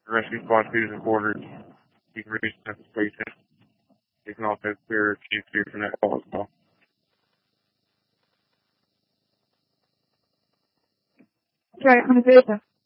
Rescue Squad 2 is quarters. You can reach the station. You can also clear Q2 from that call as well. Right, on the data.